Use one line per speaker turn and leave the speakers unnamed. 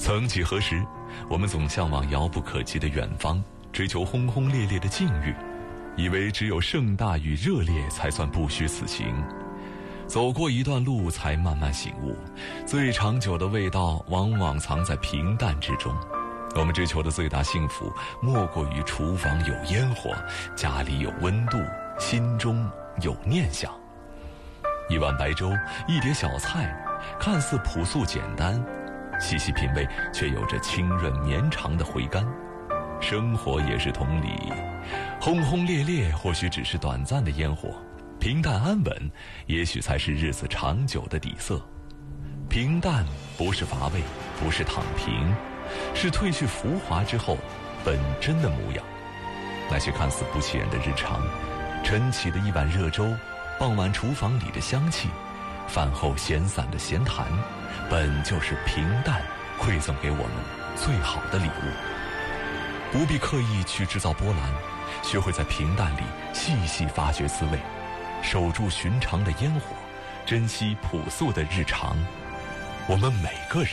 曾几何时，我们总向往遥不可及的远方，追求轰轰烈烈的境遇，以为只有盛大与热烈才算不虚此行。走过一段路才慢慢醒悟，最长久的味道往往藏在平淡之中。我们追求的最大幸福，莫过于厨房有烟火，家里有温度，心中有念想。一碗白粥，一碟小菜，看似朴素简单，细细品味却有着清润绵长的回甘。生活也是同理，轰轰烈烈或许只是短暂的烟火，平淡安稳也许才是日子长久的底色。平淡不是乏味，不是躺平，是褪去浮华之后本真的模样。那些看似不起眼的日常，晨起的一碗热粥，傍晚厨房里的香气，饭后闲散的闲谈，本就是平淡馈赠给我们最好的礼物。不必刻意去制造波澜，学会在平淡里细细发掘滋味，守住寻常的烟火，珍惜朴素的日常。我们每个人